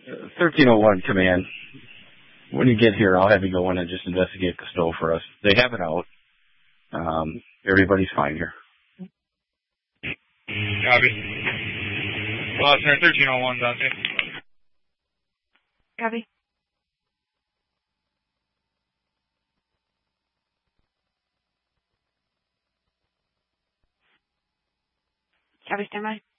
1301 command. When you get here, I'll have you go in and just investigate the stove for us. They have it out. Everybody's fine here. Copy. Boston 1301, Dante. Copy. Copy, stand by.